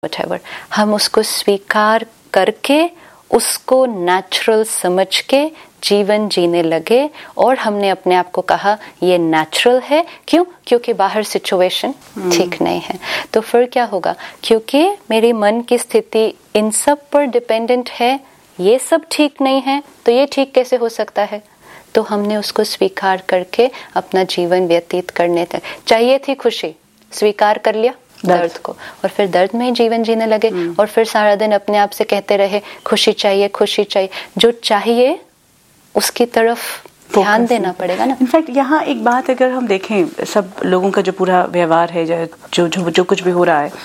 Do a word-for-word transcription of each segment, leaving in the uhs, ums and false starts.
Whatever, हम उसको स्वीकार करके उसको नेचुरल समझ के जीवन जीने लगे और हमने अपने आप को कहा ये नेचुरल है। क्यों? क्योंकि बाहर सिचुएशन ठीक नहीं है। तो फिर क्या होगा? क्योंकि मेरी मन की स्थिति इन सब पर डिपेंडेंट है, ये सब ठीक नहीं है, तो ये ठीक कैसे हो सकता है? तो हमने उसको स्वीकार करके अपना जीवन व्यतीत करने तक। चाहिए थी खुशी, स्वीकार कर लिया दर्द को, और फिर दर्द में ही जीवन जीने लगे। और फिर सारा दिन अपने आप से कहते रहे खुशी चाहिए, खुशी चाहिए। जो चाहिए उसकी तरफ ध्यान देना पड़ेगा ना। इनफैक्ट यहाँ एक बात अगर हम देखें, सब लोगों का जो पूरा व्यवहार है, जो जो जो कुछ भी हो रहा है,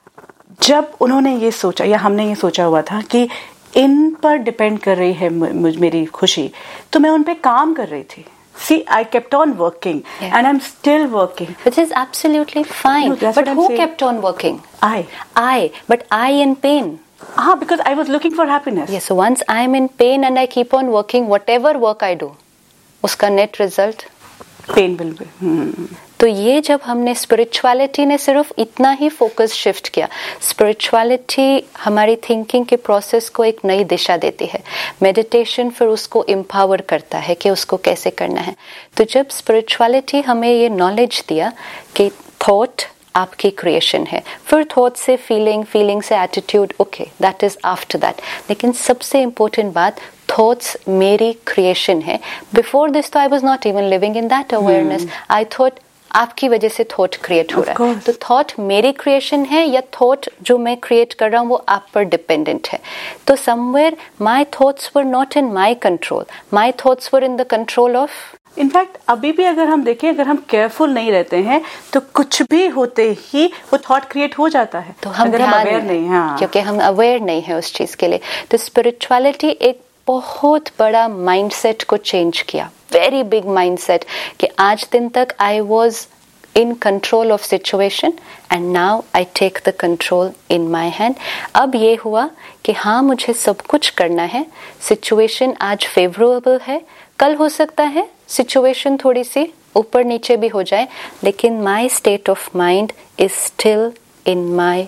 जब उन्होंने ये सोचा या हमने ये सोचा हुआ था कि इन पर डिपेंड कर रही है मेरी खुशी, तो मैं उन पे काम कर रही थी। See, I kept on working, yeah. and I'm still working. Which is absolutely fine. No, but who saying. kept on working? I. I. But I in pain. Ah, because I was looking for happiness. Yes, so once I'm in pain and I keep on working, whatever work I do, उसका net result pain will be. Hmm. तो ये जब हमने spirituality ने सिर्फ इतना ही focus shift किया, spirituality हमारी थिंकिंग के प्रोसेस को एक नई दिशा देती है। मेडिटेशन फिर उसको एम्पावर करता है कि उसको कैसे करना है। तो जब स्पिरिचुअलिटी हमें ये नॉलेज दिया कि थॉट आपकी क्रिएशन है, फिर थॉट से फीलिंग, फीलिंग से attitude, okay that is after that. लेकिन सबसे इम्पोर्टेंट बात, थॉट्स मेरी क्रिएशन है। बिफोर दिस तो I was not even living in that awareness. I thought आपकी वजह से थॉट क्रिएट हो रहा है, तो थॉट मेरी क्रिएशन है या थॉट जो मैं क्रिएट कर रहा हूँ वो आप पर डिपेंडेंट है। तो somewhere my thoughts were not in my control, my thoughts were in the control of. In fact अभी भी अगर हम देखें, अगर हम केयरफुल नहीं रहते हैं तो कुछ भी होते ही वो थॉट क्रिएट हो जाता है। तो हम अवेयर नहीं, हाँ, क्योंकि हम अवेयर नहीं है उस चीज के लिए। तो स्पिरिचुअलिटी एक बहुत बड़ा माइंडसेट को चेंज किया, वेरी बिग माइंडसेट, कि आज दिन तक I was in control of situation and now I take the control in my hand. अब ये हुआ कि हाँ मुझे सब कुछ करना है, सिचुएशन आज फेवरेबल है, कल हो सकता है सिचुएशन थोड़ी सी ऊपर नीचे भी हो जाए, लेकिन my state of mind is still in my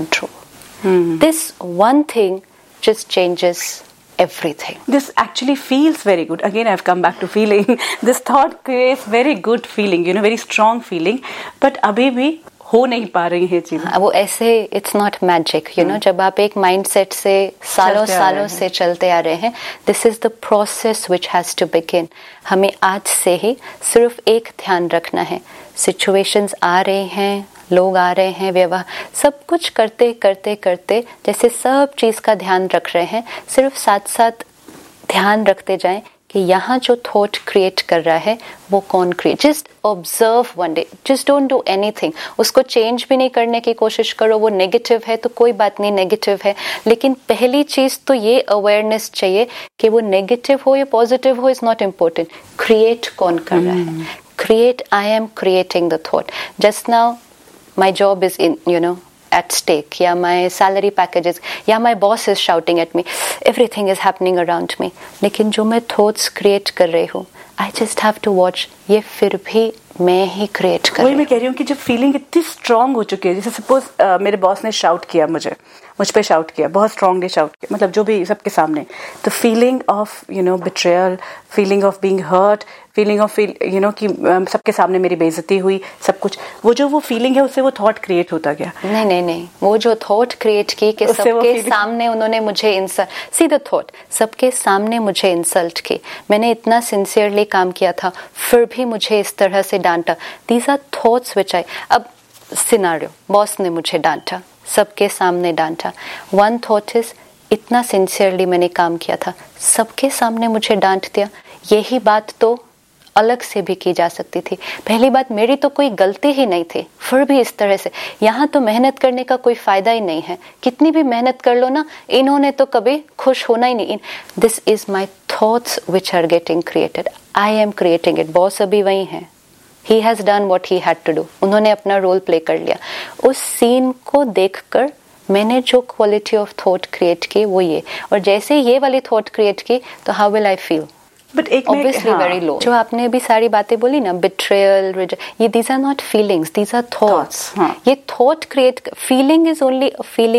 control. This one thing just changes everything. This actually feels very good. Again, I've come back to feeling. This thought creates very good feeling, you know, very strong feeling. But अभी भी हो नहीं पा रही है चीजें। वो ऐसे, it's not magic, you know, जब आप एक mindset से सालों सालों से चलते आ रहे हैं, this is the process which has to begin. हमें आज से ही सिर्फ एक ध्यान रखना है, situations आ रहे हैं, लोग आ रहे हैं, व्यवहार, सब कुछ करते करते करते जैसे सब चीज का ध्यान रख रहे हैं, सिर्फ साथ साथ ध्यान रखते जाएं कि यहाँ जो थॉट क्रिएट कर रहा है वो कौन create. Just observe one day, just don't do anything. उसको चेंज भी नहीं करने की कोशिश करो। वो नेगेटिव है तो कोई बात नहीं, नेगेटिव है, लेकिन पहली चीज तो ये अवेयरनेस चाहिए कि वो नेगेटिव हो या पॉजिटिव हो, इज नॉट इम्पोर्टेंट, क्रिएट कौन कर रहा है। Create, I am creating the thought. Just now my job is in, you know, at stake, या my salary packages, या my boss is shouting at me, everything is happening around me, लेकिन जो मैं thoughts create कर रही हूँ, I just have to watch, ये फिर भी मैं ही क्रिएट कर रही हूँ। मैं कह रही हूँ कि जब फीलिंग इतनी स्ट्रांग हो चुकी है, जैसे सपोज uh, मेरे बॉस ने शाउट किया मुझे, मुझ पे शाउट किया, बहुत स्ट्रांगली शाउट किया, मतलब जो भी सबके सामने, तो feeling of you know betrayal, feeling of being heard, feeling of you know कि uh, सबके सामने मेरी बेइज्जती हुई, सब कुछ, वो जो वो फीलिंग है उससे वो थॉट क्रिएट होता गया। नहीं नहीं नहीं, वो जो थॉट क्रिएट की कि सबके सामने उन्होंने मुझे इंसल्ट, सी द थॉट, सबके सामने मुझे इंसल्ट की, मैंने इतना सिंसियरली काम किया था, फिर भी मुझे इस तरह से डांटा। दीज आर थॉट्स विच आई, अब सिनारियो, बॉस ने मुझे डांटा, सबके सामने डांटा, वन थॉट इज इतना सिंसियरली मैंने काम किया था, सबके सामने मुझे डांट दिया। यही बात तो अलग से भी की जा सकती थी। पहली बात, मेरी तो कोई गलती ही नहीं थी, फिर भी इस तरह से, यहाँ तो मेहनत करने का कोई फायदा ही नहीं है, कितनी भी मेहनत कर लो ना, इन्होंने तो कभी खुश होना ही नहीं। This is my thoughts which are getting created, I am creating it. Boss अभी वही है, he has done what he had to do, उन्होंने अपना रोल प्ले कर लिया। उस सीन को देखकर मैंने जो क्वालिटी ऑफ थॉट क्रिएट की वो ये, और जैसे ये वाली थॉट क्रिएट की तो how will I feel, but एक ऑब्वियसली वेरी लो। जो आपने अभी सारी बातें बोली ना, बिट्रेयल, ये these are not feelings, these are thoughts. ये thought create, feeling is only feeling